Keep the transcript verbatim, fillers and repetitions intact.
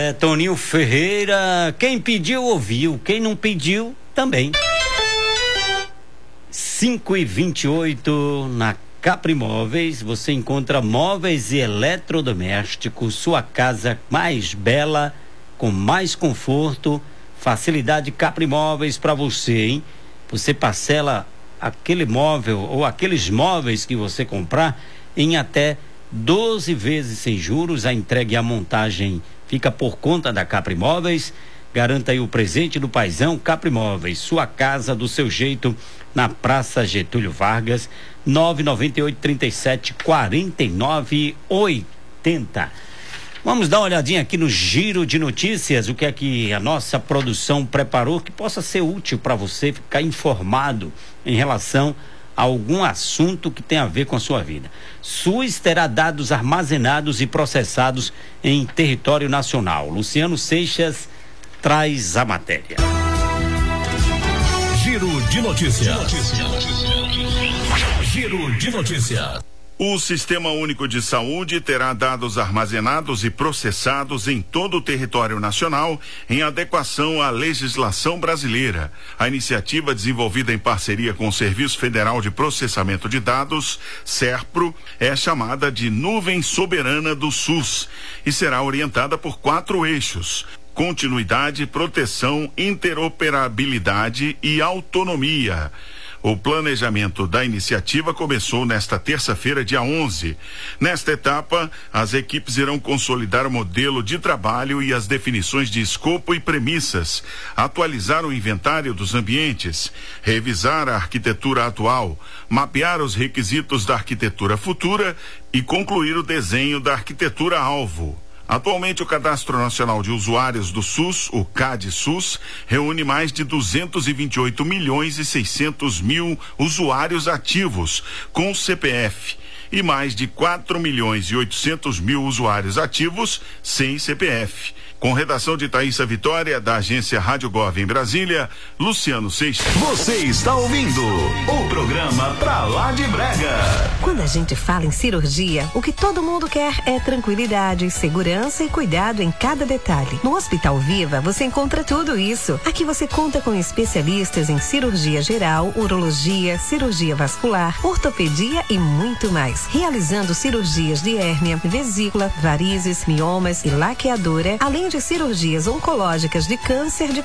É, Toninho Ferreira, quem pediu ouviu, quem não pediu também. cinco e vinte e oito na Capri Móveis, você encontra móveis e eletrodomésticos, sua casa mais bela, com mais conforto, facilidade. Capri Móveis para você, hein? Você parcela aquele móvel ou aqueles móveis que você comprar em até doze vezes sem juros. A entrega e a montagem fica por conta da Capri Móveis. Garanta aí o presente do paizão. Capri Móveis, sua casa do seu jeito, na Praça Getúlio Vargas, nove nove oito, trinta e sete, quarenta e nove, oitenta. Vamos dar uma olhadinha aqui no giro de notícias, o que é que a nossa produção preparou que possa ser útil para você ficar informado em relação a algum assunto que tem a ver com a sua vida. SUS terá dados armazenados e processados em território nacional. Luciano Seixas traz a matéria. Giro de notícias. Giro de notícias. O Sistema Único de Saúde terá dados armazenados e processados em todo o território nacional em adequação à legislação brasileira. A iniciativa, desenvolvida em parceria com o Serviço Federal de Processamento de Dados, SERPRO, é chamada de Nuvem Soberana do SUS e será orientada por quatro eixos: continuidade, proteção, interoperabilidade e autonomia. O planejamento da iniciativa começou nesta terça-feira, dia onze. Nesta etapa, as equipes irão consolidar o modelo de trabalho e as definições de escopo e premissas, atualizar o inventário dos ambientes, revisar a arquitetura atual, mapear os requisitos da arquitetura futura e concluir o desenho da arquitetura-alvo. Atualmente, o Cadastro Nacional de Usuários do SUS, o CAD-SUS, reúne mais de duzentos e vinte e oito milhões e seiscentos mil usuários ativos com C P F e mais de quatro milhões e oitocentos mil usuários ativos sem C P F. Com redação de Thaísa Vitória, da agência Rádio Gov em Brasília, Luciano Seixas. Você está ouvindo o programa Pra Lá de Brega. Quando a gente fala em cirurgia, o que todo mundo quer é tranquilidade, segurança e cuidado em cada detalhe. No Hospital Viva, você encontra tudo isso. Aqui você conta com especialistas em cirurgia geral, urologia, cirurgia vascular, ortopedia e muito mais. Realizando cirurgias de hérnia, vesícula, varizes, miomas e laqueadura, além de cirurgias oncológicas de câncer de